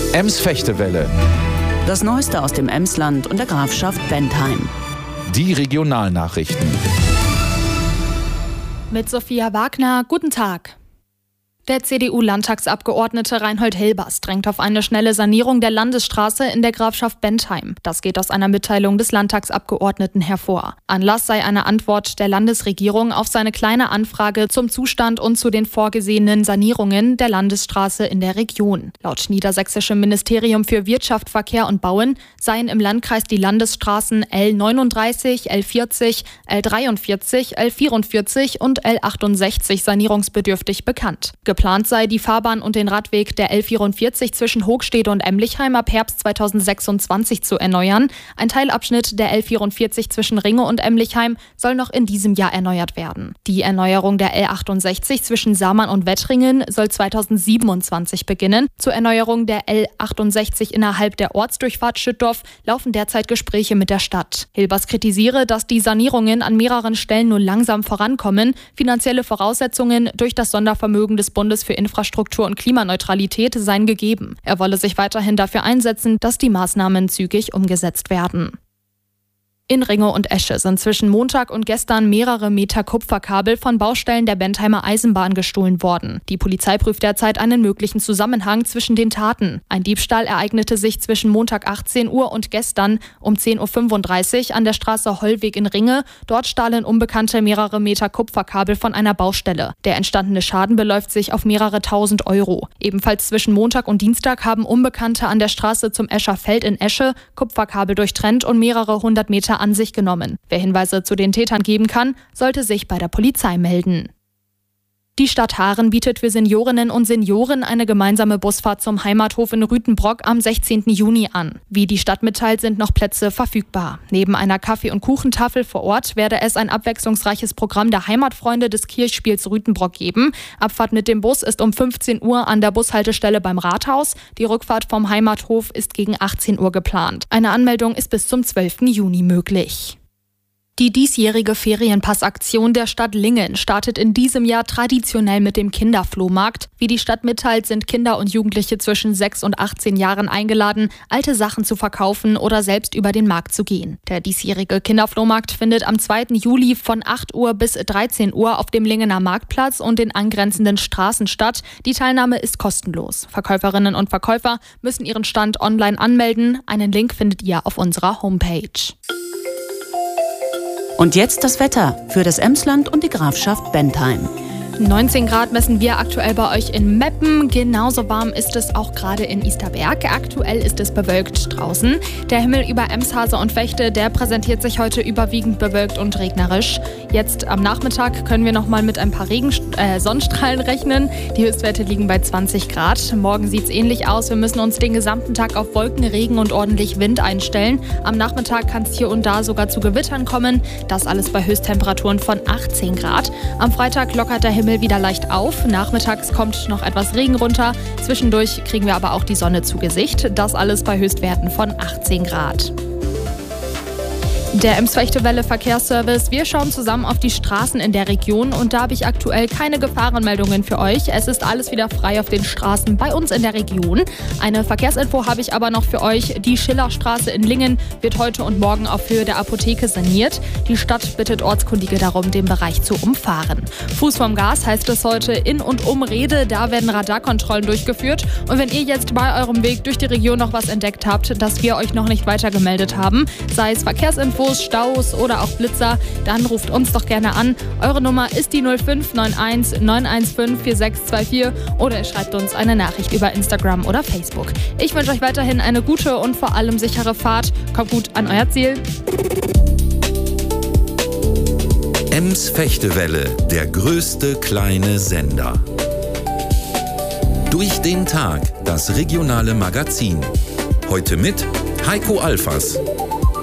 Ems-Fechtewelle. Das Neueste aus dem Emsland und der Grafschaft Bentheim. Die Regionalnachrichten. Mit Sophia Wagner, guten Tag. Der CDU-Landtagsabgeordnete Reinhold Hilbers drängt auf eine schnelle Sanierung der Landesstraße in der Grafschaft Bentheim. Das geht aus einer Mitteilung des Landtagsabgeordneten hervor. Anlass sei eine Antwort der Landesregierung auf seine kleine Anfrage zum Zustand und zu den vorgesehenen Sanierungen der Landesstraße in der Region. Laut niedersächsischem Ministerium für Wirtschaft, Verkehr und Bauen seien im Landkreis die Landesstraßen L39, L40, L43, L44 und L68 sanierungsbedürftig bekannt. Geplant sei, die Fahrbahn und den Radweg der L44 zwischen Hoogstede und Emlichheim ab Herbst 2026 zu erneuern. Ein Teilabschnitt der L44 zwischen Ringe und Emlichheim soll noch in diesem Jahr erneuert werden. Die Erneuerung der L68 zwischen Samann und Wettringen soll 2027 beginnen. Zur Erneuerung der L68 innerhalb der Ortsdurchfahrt Schüttdorf laufen derzeit Gespräche mit der Stadt. Hilbers kritisiere, dass die Sanierungen an mehreren Stellen nur langsam vorankommen. Finanzielle Voraussetzungen durch das Sondervermögen des Bundes für Infrastruktur und Klimaneutralität seien gegeben. Er wolle sich weiterhin dafür einsetzen, dass die Maßnahmen zügig umgesetzt werden. In Ringe und Esche sind zwischen Montag und gestern mehrere Meter Kupferkabel von Baustellen der Bentheimer Eisenbahn gestohlen worden. Die Polizei prüft derzeit einen möglichen Zusammenhang zwischen den Taten. Ein Diebstahl ereignete sich zwischen Montag 18 Uhr und gestern um 10.35 Uhr an der Straße Hollweg in Ringe. Dort stahlen Unbekannte mehrere Meter Kupferkabel von einer Baustelle. Der entstandene Schaden beläuft sich auf mehrere tausend Euro. Ebenfalls zwischen Montag und Dienstag haben Unbekannte an der Straße zum Escher Feld in Esche Kupferkabel durchtrennt und mehrere hundert Meter an sich genommen. Wer Hinweise zu den Tätern geben kann, sollte sich bei der Polizei melden. Die Stadt Haaren bietet für Seniorinnen und Senioren eine gemeinsame Busfahrt zum Heimathof in Rütenbrock am 16. Juni an. Wie die Stadt mitteilt, sind noch Plätze verfügbar. Neben einer Kaffee- und Kuchentafel vor Ort werde es ein abwechslungsreiches Programm der Heimatfreunde des Kirchspiels Rütenbrock geben. Abfahrt mit dem Bus ist um 15 Uhr an der Bushaltestelle beim Rathaus. Die Rückfahrt vom Heimathof ist gegen 18 Uhr geplant. Eine Anmeldung ist bis zum 12. Juni möglich. Die diesjährige Ferienpassaktion der Stadt Lingen startet in diesem Jahr traditionell mit dem Kinderflohmarkt. Wie die Stadt mitteilt, sind Kinder und Jugendliche zwischen 6 und 18 Jahren eingeladen, alte Sachen zu verkaufen oder selbst über den Markt zu gehen. Der diesjährige Kinderflohmarkt findet am 2. Juli von 8 Uhr bis 13 Uhr auf dem Lingener Marktplatz und den angrenzenden Straßen statt. Die Teilnahme ist kostenlos. Verkäuferinnen und Verkäufer müssen ihren Stand online anmelden. Einen Link findet ihr auf unserer Homepage. Und jetzt das Wetter für das Emsland und die Grafschaft Bentheim. 19 Grad messen wir aktuell bei euch in Meppen. Genauso warm ist es auch gerade in Easterberg. Aktuell ist es bewölkt draußen. Der Himmel über Emshase und Vechte, der präsentiert sich heute überwiegend bewölkt und regnerisch. Jetzt am Nachmittag können wir nochmal mit ein paar Sonnenstrahlen rechnen. Die Höchstwerte liegen bei 20 Grad. Morgen sieht es ähnlich aus. Wir müssen uns den gesamten Tag auf Wolken, Regen und ordentlich Wind einstellen. Am Nachmittag kann es hier und da sogar zu Gewittern kommen. Das alles bei Höchsttemperaturen von 18 Grad. Am Freitag lockert der Himmel wieder leicht auf. Nachmittags kommt noch etwas Regen runter. Zwischendurch kriegen wir aber auch die Sonne zu Gesicht. Das alles bei Höchstwerten von 18 Grad. Der Ems-Fechtewelle Verkehrsservice. Wir schauen zusammen auf die Straßen in der Region und da habe ich aktuell keine Gefahrenmeldungen für euch. Es ist alles wieder frei auf den Straßen bei uns in der Region. Eine Verkehrsinfo habe ich aber noch für euch. Die Schillerstraße in Lingen wird heute und morgen auf Höhe der Apotheke saniert. Die Stadt bittet Ortskundige darum, den Bereich zu umfahren. Fuß vom Gas heißt es heute in und um Rede. Da werden Radarkontrollen durchgeführt. Und wenn ihr jetzt bei eurem Weg durch die Region noch was entdeckt habt, das wir euch noch nicht weitergemeldet haben, sei es Verkehrsinfo, Staus oder auch Blitzer, dann ruft uns doch gerne an. Eure Nummer ist die 0591 915 4624 oder ihr schreibt uns eine Nachricht über Instagram oder Facebook. Ich wünsche euch weiterhin eine gute und vor allem sichere Fahrt. Kommt gut an euer Ziel. Ems-Fechtewelle, der größte kleine Sender. Durch den Tag, das regionale Magazin. Heute mit Heiko Alfers.